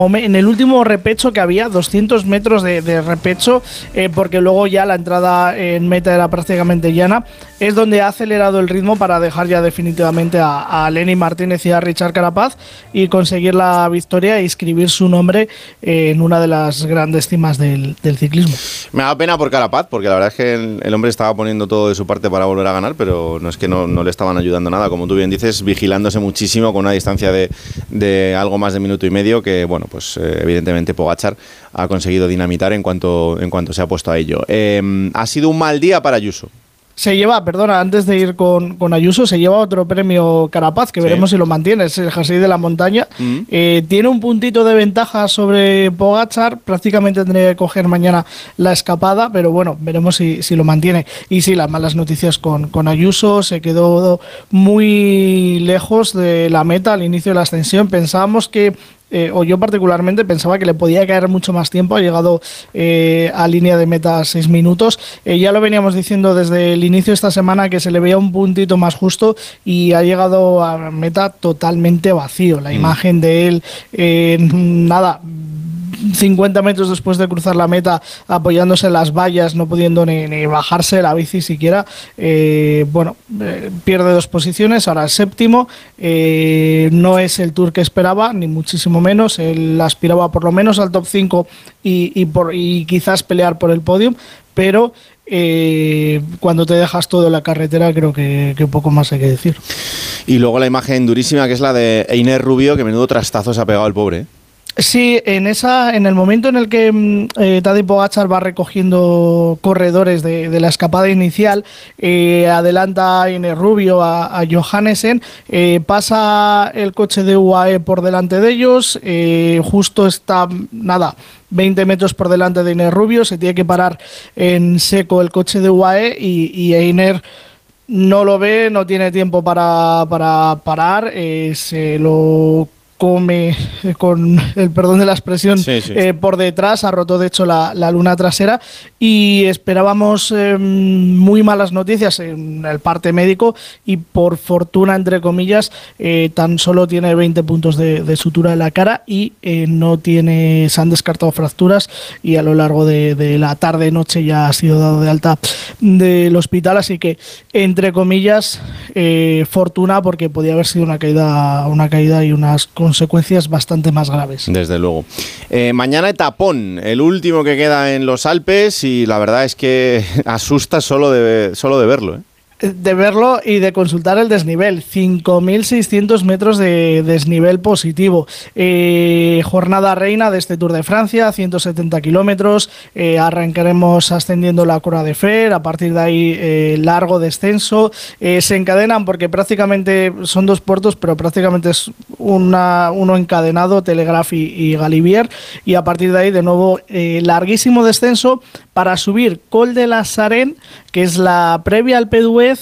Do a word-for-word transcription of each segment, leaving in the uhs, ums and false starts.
en el último repecho que había, doscientos metros de, de repecho, eh, porque luego ya la entrada en meta era prácticamente llana, es donde ha acelerado el ritmo para dejar ya definitivamente a, a Lenny Martínez y a Richard Carapaz y conseguir la victoria e inscribir su nombre eh, en una de las grandes cimas del, del ciclismo. Me da pena por Carapaz, porque la verdad es que el, el hombre estaba poniendo todo de su parte para volver a ganar, pero no es que no, no le estaban ayudando nada, como tú bien dices, vigilándose muchísimo con una distancia de, de algo más de minuto y medio que, bueno, pues eh, evidentemente Pogačar ha conseguido dinamitar en cuanto, en cuanto se ha puesto a ello. Eh, ha sido un mal día para Ayuso. Se lleva, perdona, antes de ir con, con Ayuso, se lleva otro premio Carapaz, que sí. Veremos si lo mantiene, es el jersey de la montaña. Mm. Eh, tiene un puntito de ventaja sobre Pogačar, prácticamente tendría que coger mañana la escapada, pero bueno, veremos si, si lo mantiene. Y sí, las malas noticias con, con Ayuso, se quedó muy lejos de la meta al inicio de la ascensión. Pensábamos que Eh, o yo particularmente pensaba que le podía caer mucho más tiempo, ha llegado eh, a línea de meta seis minutos, eh, ya lo veníamos diciendo desde el inicio de esta semana que se le veía un puntito más justo y ha llegado a meta totalmente vacío, la mm. imagen de él, eh, nada, cincuenta metros después de cruzar la meta apoyándose en las vallas, no pudiendo ni, ni bajarse de la bici siquiera, eh, bueno, eh, pierde dos posiciones, ahora es séptimo, eh, no es el Tour que esperaba, ni muchísimo menos, él aspiraba por lo menos al top cinco y, y, por, y quizás pelear por el podium, pero eh, cuando te dejas todo en la carretera creo que, que poco más hay que decir. Y luego la imagen durísima que es la de Einar Rubio, que menudo trastazo se ha pegado el pobre, ¿eh? Sí, en esa, en el momento en el que eh, Tadej Pogačar va recogiendo corredores de, de la escapada inicial, eh, adelanta a Einar Rubio, a, a Johannesen, eh, pasa el coche de U A E por delante de ellos, eh, justo está, nada, veinte metros por delante de Einar Rubio, se tiene que parar en seco el coche de U A E y, y Einar no lo ve, no tiene tiempo para, para parar, eh, se lo come, con el perdón de la expresión, sí, sí. Eh, por detrás, ha roto de hecho la, la luna trasera y esperábamos eh, muy malas noticias en el parte médico y por fortuna, entre comillas, eh, tan solo tiene veinte puntos de, de sutura en la cara y eh, no tiene, se han descartado fracturas y a lo largo de, de la tarde-noche ya ha sido dado de alta del hospital, así que, entre comillas, eh, fortuna porque podía haber sido una caída, una caída y unas consecuencias bastante más graves. Desde luego. Eh, mañana etapón, el último que queda en los Alpes y la verdad es que asusta solo de, solo de verlo, ¿eh? De verlo y de consultar el desnivel, cinco mil seiscientos metros de desnivel positivo, eh, jornada reina de este Tour de Francia, ciento setenta kilómetros, eh, arrancaremos ascendiendo la Croix de Fer, a partir de ahí eh, largo descenso, eh, se encadenan porque prácticamente son dos puertos, pero prácticamente es una, uno encadenado, Telegraph y, y Galibier, y a partir de ahí de nuevo eh, larguísimo descenso para subir Col de la Sarenne, que es la previa al Alpe d'Huez,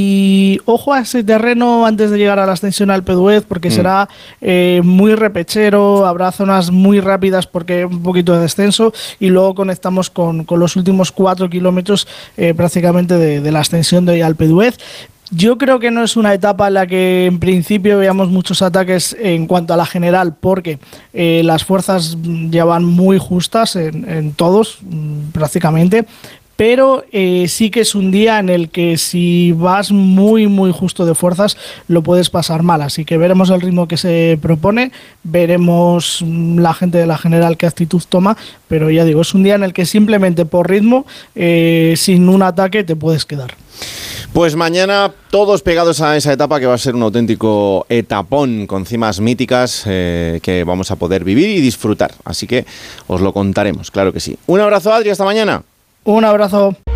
y ojo a ese terreno antes de llegar a la ascensión al Alpe d'Huez porque mm. será eh, muy repechero, habrá zonas muy rápidas porque un poquito de descenso y luego conectamos con, con los últimos cuatro kilómetros eh, prácticamente de, de la ascensión de Alpe d'Huez. Yo creo que no es una etapa en la que en principio veamos muchos ataques en cuanto a la general porque eh, las fuerzas ya van muy justas en, en todos prácticamente, pero eh, sí que es un día en el que si vas muy muy justo de fuerzas lo puedes pasar mal, así que veremos el ritmo que se propone, veremos la gente de la general qué actitud toma, pero ya digo, es un día en el que simplemente por ritmo, eh, sin un ataque te puedes quedar. Pues mañana todos pegados a esa etapa que va a ser un auténtico etapón con cimas míticas eh, que vamos a poder vivir y disfrutar, así que os lo contaremos, claro que sí. Un abrazo, Adri, hasta mañana. Un abrazo.